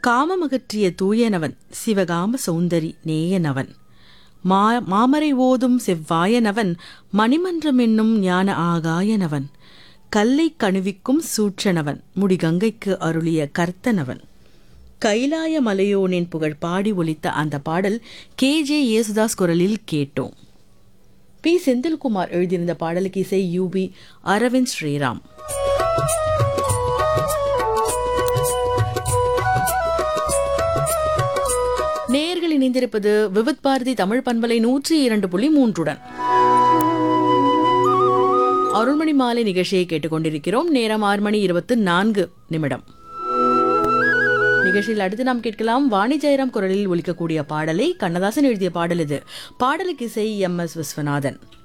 காமமகற்றிய தூயனவன் சிவகாம சௌந்தரி நேயனவன் மாமரை ஓதும் செவ்வாயனவன் மணிமன்றம் என்னும் ஞான ஆகாயனவன் கல்லை கணுவிக்கும் சூற்றனவன் முடிகங்கைக்கு அருளிய கர்த்தனவன். கைலாய மலையோனின் புகழ் பாடி ஒலித்த அந்த பாடல் KJ யேசுதாஸ் குரலில் கேட்டோம். பி. செந்தில்குமார் எழுதியிருந்த பாடலுக்கு இசை UB அரவிந்த் ஸ்ரீராம். நேயர்கள் இணைந்திருப்பது விவித் பாரதி தமிழ் பண்பலை 102.3 அருள்மணி மாலை நிகழ்ச்சியை கேட்டுக்கொண்டிருக்கிறோம். நேரம் 6:24. நிகழ்ச்சியில் அடுத்து நாம் கேட்கலாம் வாணி ஜெயராம் குரலில் ஒலிக்கக்கூடிய பாடலை. கண்ணதாசன் எழுதிய பாடல் இது. பாடலுக்கு இசை MS விஸ்வநாதன்.